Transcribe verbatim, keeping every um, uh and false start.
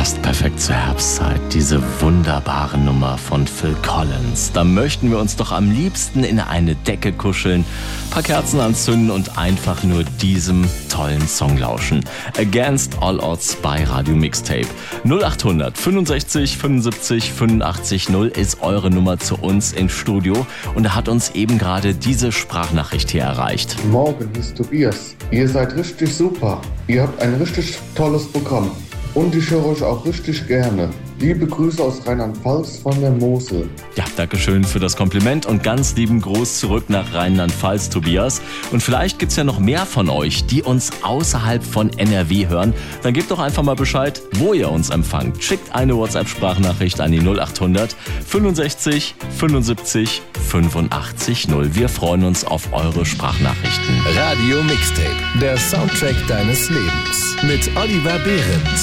passt perfekt zur Herbstzeit, diese wunderbare Nummer von Phil Collins. Da möchten wir uns doch am liebsten in eine Decke kuscheln, paar Kerzen anzünden und einfach nur diesem tollen Song lauschen. Against All Odds bei Radio Mixtape. null acht hundert fünfundsechzig fünfundsiebzig fünfundachtzig null ist eure Nummer zu uns ins Studio und da hat uns eben gerade diese Sprachnachricht hier erreicht. Morgen, hier ist Tobias. Ihr seid richtig super. Ihr habt ein richtig tolles Programm. Und ich höre euch auch richtig gerne. Liebe Grüße aus Rheinland-Pfalz von der Mosel. Ja, dankeschön für das Kompliment und ganz lieben Gruß zurück nach Rheinland-Pfalz, Tobias. Und vielleicht gibt's ja noch mehr von euch, die uns außerhalb von N R W hören. Dann gebt doch einfach mal Bescheid, wo ihr uns empfangt. Schickt eine WhatsApp-Sprachnachricht an die null acht hundert fünfundsechzig fünfundsiebzig fünfundachtzig null. Wir freuen uns auf eure Sprachnachrichten. Radio Mixtape, der Soundtrack deines Lebens mit Oliver Behrens.